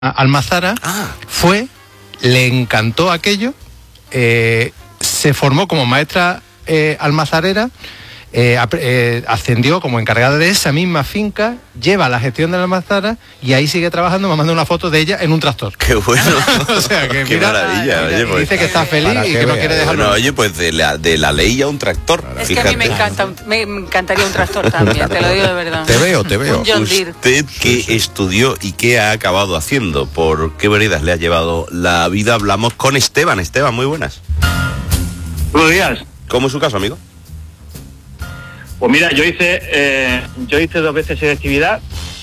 Almazara, le encantó aquello, se formó como maestra almazarera, ascendió como encargada de esa misma finca, lleva la gestión de la almazara y ahí sigue trabajando. Me manda una foto de ella en un tractor. ¡Qué bueno! O sea, que ¡Qué maravilla! Oye, pues, dice que está feliz y que no quiere dejarlo. Bueno, oye, pues de la ley a un tractor. Es fíjate. que a mí me encantaría un tractor también, te lo digo de verdad. Te veo. Un John Deere. Usted que estudió y qué ha acabado haciendo, ¿por qué veredas le ha llevado la vida? Hablamos con Esteban. Esteban, muy buenas. Buenos días. ¿Cómo es su caso, amigo? Pues mira, yo hice 2 veces selectividad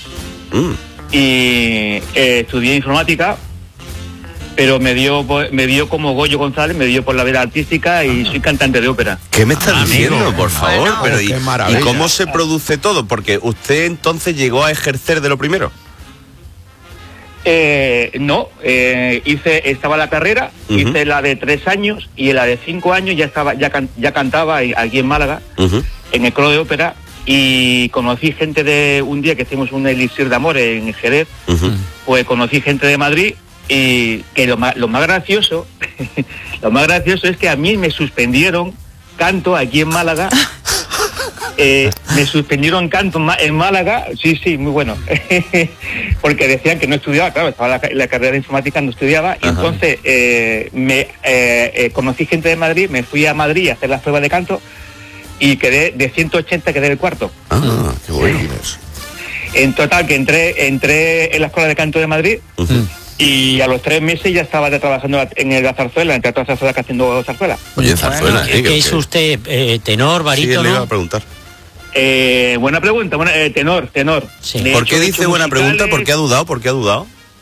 y estudié informática, pero me dio como Goyo González, me dio por la vida artística y soy cantante de ópera. ¿Qué me estás diciendo, por favor? Bueno. Pero Qué ¿y maravilla. cómo se produce todo? Porque usted entonces llegó a ejercer de lo primero. No, estaba la carrera, hice la de 3 años y en la de 5 años ya cantaba aquí en Málaga, en el coro de ópera, y conocí gente de un día que hicimos un elixir de amor en Jerez, pues conocí gente de Madrid y que lo más gracioso, lo más gracioso es que a mí me suspendieron canto aquí en Málaga. Me suspendieron canto en Málaga, sí, muy bueno, porque decían que no estudiaba, claro, estaba en la carrera de informática, no estudiaba, y entonces conocí gente de Madrid, me fui a Madrid a hacer las pruebas de canto y quedé de 180, quedé el cuarto. Qué bueno. En total, que entré en la Escuela de Canto de Madrid y a los 3 meses ya estaba trabajando en la zarzuela, en el Teatro de Zarzuela, haciendo zarzuela. Oye, zarzuela, ¿Qué es usted? ¿Tenor, barítono? Sí, le iba a preguntar. Buena pregunta, tenor. Sí. De ¿Por hecho, qué he dice hecho buena pregunta? musicales. ¿Por qué ha dudado?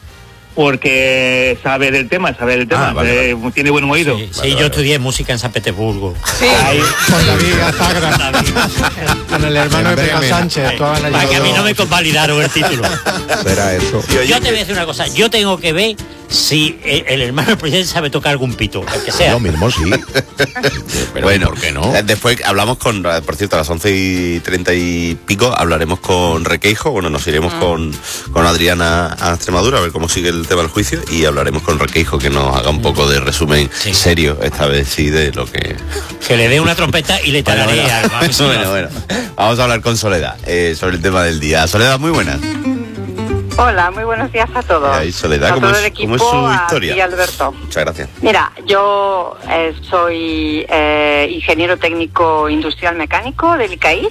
Porque sabe del tema, vale. Tiene buen oído. Sí, yo estudié música en San Petersburgo. Sí. Ahí, Con David Azagra, con el hermano de Pega Sánchez. Para que a mí no me convalidaron el título. Será eso. Yo te voy a decir una cosa, yo tengo que ver si el hermano del presidente sabe tocar algún pito, el que sea. Lo mismo, sí. Pero bueno, ¿por qué no? Después hablamos por cierto, a las 11:30 y pico hablaremos con Requeijo. Bueno, nos iremos con Adriana a Extremadura a ver cómo sigue el tema del juicio y hablaremos con Requeijo que nos haga un poco de resumen serio, esta vez sí, de lo que... Que le dé una trompeta y le tararea algo. Bueno. Vamos a hablar con Soledad sobre el tema del día. Soledad, muy buenas. Hola, muy buenos días a todos. Ahí, Soledad, a ¿cómo todo es, el equipo, cómo es su historia? Y Alberto. Muchas gracias. Mira, yo soy ingeniero técnico industrial mecánico del ICAIS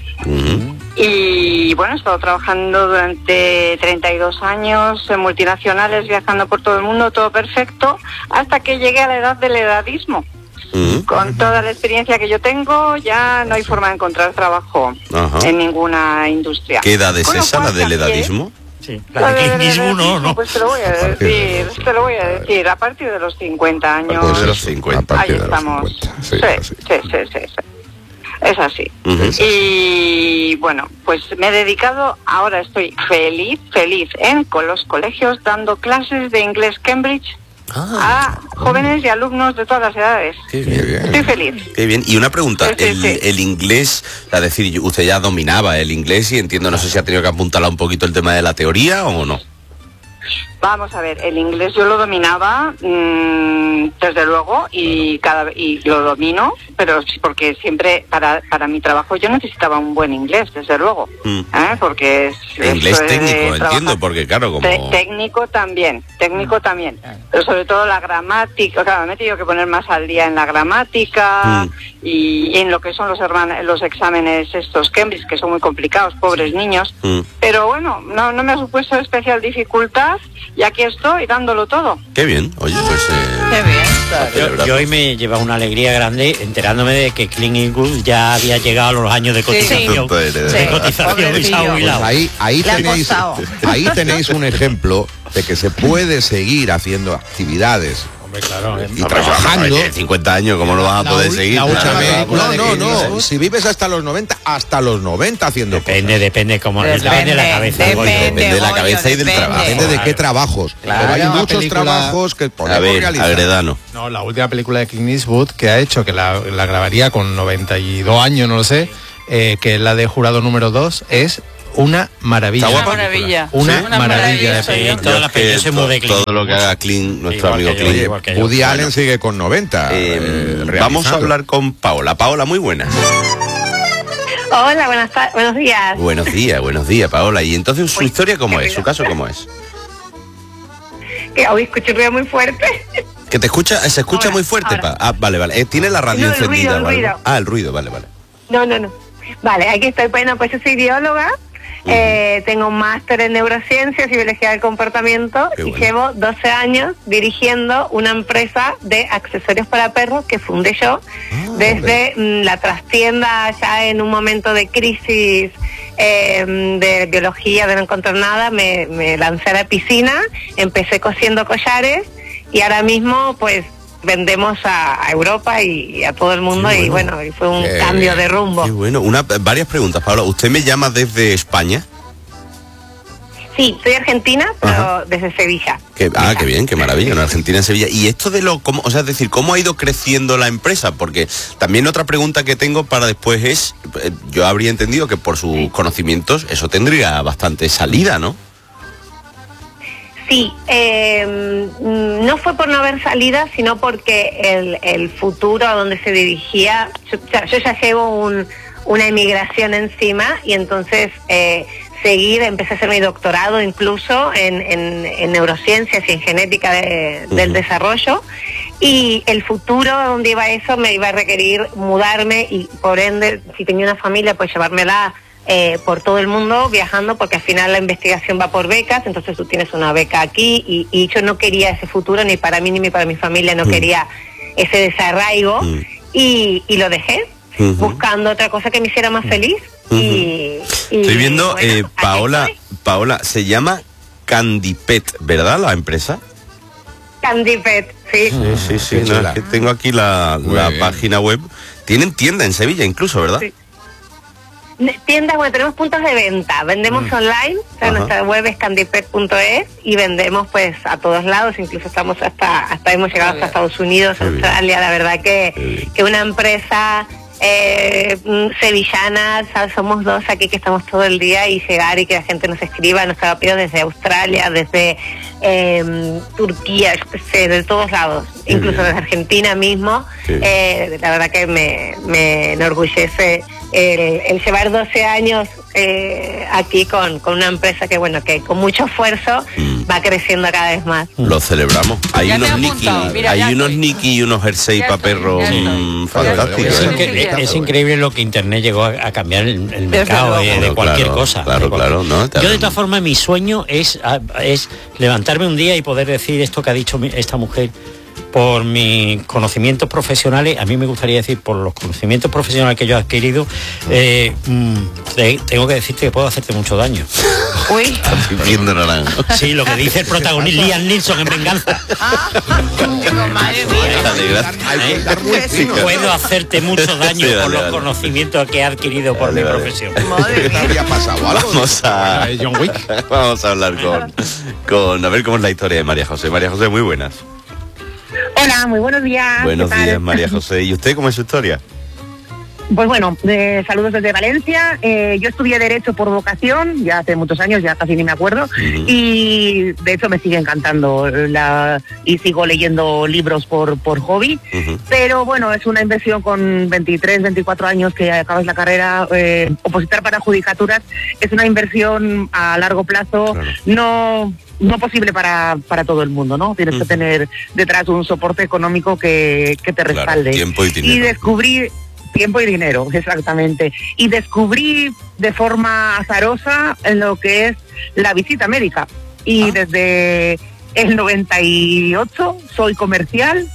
y bueno, he estado trabajando durante 32 años en multinacionales, viajando por todo el mundo, todo perfecto, hasta que llegué a la edad del edadismo. Con toda la experiencia que yo tengo, ya no hay forma de encontrar trabajo en ninguna industria. ¿Qué edad es Con lo esa, cual la del cambié. edadismo? Sí, la de ciclismo no. Pues te lo voy a decir, a partir de los 50 años. Pues de los 50. A partir ahí de estamos. los 50. Sí, Sí. Es así. Y bueno, pues me he dedicado, ahora estoy feliz con los colegios dando clases de inglés Cambridge a jóvenes y alumnos de todas las edades. Qué bien. Estoy feliz. Qué bien. Y una pregunta, Sí. el inglés, es decir, usted ya dominaba el inglés y entiendo, no sé si ha tenido que apuntalar un poquito el tema de la teoría o no. Vamos a ver, el inglés yo lo dominaba desde luego y lo domino, pero sí, porque siempre para mi trabajo yo necesitaba un buen inglés, desde luego, porque Inglés técnico, entiendo, porque claro, como... técnico también, pero sobre todo la gramática, claro, me he tenido que poner más al día en la gramática y en lo que son los exámenes estos Cambridge, que son muy complicados, pobres niños, pero bueno, no me ha supuesto especial dificultad y aquí estoy dándolo todo. Qué bien, oye, pues... Qué bien. Yo hoy me lleva una alegría grande enterándome de que Clint Eastwood ya había llegado a los años de cotización. Sí. Y se ha jubilado. Pues ahí Le ha tenéis, costado. ahí tenéis un ejemplo de que se puede seguir haciendo actividades Hombre, claro. y trabajando. 50 años, ¿cómo lo vas a poder seguir? No, si vives hasta los 90 haciendo Depende cómo depende de la cabeza. Depende de la cabeza y del trabajo. Depende de qué trabajos. Claro, pero hay hay una muchos película- trabajos que A podemos ver, realizar. Agredano. No, la última película de Clint Eastwood que ha hecho, que la grabaría con 92 años, no lo sé, que es la de Jurado número 2, es una maravilla. ¿Está Una guapa? maravilla. Una maravilla de soy yo. película. Toda la peli, yo soy muy de Clint. Todo lo que haga Clint, nuestro Igual amigo que yo, Clint. igual que yo. Woody Allen sigue con 90. Vamos a realizando. hablar con Paola. Paola, muy buena. Hola, buenos días. Buenos días, Paola. Y entonces, ¿su historia cómo es? ¿Su caso cómo es? Que hoy escucho un ruido muy fuerte. Que se escucha Ahora, muy fuerte. ahora. Vale. Tiene la radio No, el encendida. ruido, el ¿vale? ruido. Ah, el ruido, vale. No. Vale, aquí estoy. Bueno, pues yo soy bióloga. Tengo un máster en neurociencias y biología del comportamiento. Qué Y bueno. llevo 12 años dirigiendo una empresa de accesorios para perros que fundé yo. Desde la trastienda, ya en un momento de crisis de biología, de no encontrar nada, me lancé a la piscina, empecé cosiendo collares y ahora mismo pues vendemos a Europa y a todo el mundo. Qué Y bueno. bueno, y fue un cambio de rumbo. Qué bueno. Varias preguntas, Paola. ¿Usted me llama desde España? Sí, soy argentina, pero Ajá. desde Sevilla. Qué bien, qué maravilla, en Argentina, en Sevilla. Y esto de ¿cómo ha ido creciendo la empresa? Porque también otra pregunta que tengo para después es, yo habría entendido que por sus conocimientos eso tendría bastante salida, ¿no? Sí, no fue por no haber salida, sino porque el futuro a donde se dirigía, yo ya llevo una emigración encima y entonces empecé a hacer mi doctorado incluso en neurociencias y en genética del desarrollo, y el futuro donde iba eso me iba a requerir mudarme y por ende, si tenía una familia, pues llevármela por todo el mundo viajando, porque al final la investigación va por becas, entonces tú tienes una beca aquí y yo no quería ese futuro ni para mí ni para mi familia, no quería ese desarraigo y lo dejé buscando otra cosa que me hiciera más feliz. Y estoy viendo, bueno, Paola, se llama Candipet, ¿verdad la empresa? Candipet, sí. Sí, no, es que tengo aquí la bien. página web. Tienen tienda en Sevilla incluso, ¿verdad? Sí. Tiendas, bueno, tenemos puntos de venta, vendemos online, o sea, Ajá. nuestra web es candipet.es y vendemos pues a todos lados, incluso estamos hasta hemos llegado hasta Estados Unidos, Qué bien. Australia, la verdad Qué bien. que una empresa sevillana, ¿sabes? Somos dos aquí que estamos todo el día y llegar y que la gente nos escriba, nos haga pedidos desde Australia, desde Turquía, yo qué sé, de todos lados, Qué incluso bien. desde Argentina mismo. Qué bien. La verdad que me enorgullece el llevar 12 años aquí con una empresa que bueno, que con mucho esfuerzo va creciendo cada vez más. Lo celebramos. Hay Ya te he unos apuntado, Niki, mira, hay ya unos estoy. Niki y unos jersey Ya para estoy, perros ya estoy. fantásticos. Ya estoy. ¿eh? Sí, Es increíble lo que Internet llegó a cambiar el mercado luego. de cualquier Claro, cosa. claro, de cualquier- claro, ¿no? Yo de todas formas mi sueño es levantarme un día y poder decir esto que ha dicho esta mujer. Por mis conocimientos profesionales, a mí me gustaría decir, por los conocimientos profesionales que yo he adquirido, tengo que decirte que puedo hacerte mucho daño. Uy. Viendo naranjo. Sí, lo que dice el protagonista Liam Neeson en Venganza. Digo, madre mía. Dale, gracias. Hay que estar muy fino. Puedo hacerte mucho daño Sí, dale, por los dale. conocimientos que he adquirido por Dale, mi dale. profesión. Madre ¿Te mía. había pasado algo? John Wick. Vamos a hablar con a ver cómo es la historia de María José. María José, muy buenas. Hola, muy buenos días. Buenos ¿qué tal? días, María José. ¿Y usted cómo es su historia? Pues bueno, saludos desde Valencia. Yo estudié Derecho por vocación, ya hace muchos años, ya casi ni me acuerdo, y de hecho me sigue encantando y sigo leyendo libros por hobby, pero bueno, es una inversión con 23, 24 años que acabas la carrera, opositar para judicaturas, es una inversión a largo plazo, Claro. no posible para todo el mundo, ¿no? Tienes que tener detrás un soporte económico que te Claro, respalde. tiempo y dinero. Y descubrí tiempo y dinero, exactamente. Y descubrí de forma azarosa lo que es la visita médica. Y desde el 98 soy comercial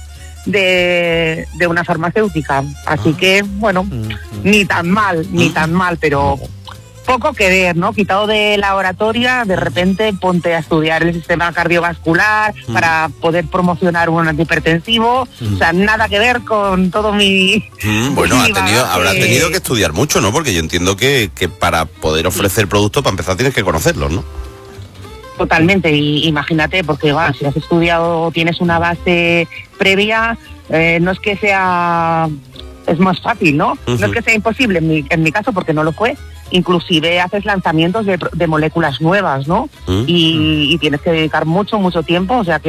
de una farmacéutica. Así que, bueno, ni tan mal, pero poco que ver, ¿no? Quitado de la oratoria, de repente ponte a estudiar el sistema cardiovascular para poder promocionar un antihipertensivo. O sea, nada que ver con todo mi... Bueno, mi bagaje. habrá tenido que estudiar mucho, ¿no? Porque yo entiendo que para poder ofrecer productos, para empezar, tienes que conocerlos, ¿no? Totalmente, y imagínate, porque bueno, si has estudiado, tienes una base previa, no es que sea... Es más fácil, ¿no? No es que sea imposible en mi caso, porque no lo fue, inclusive haces lanzamientos de moléculas nuevas, ¿no? Y tienes que dedicar mucho tiempo, o sea que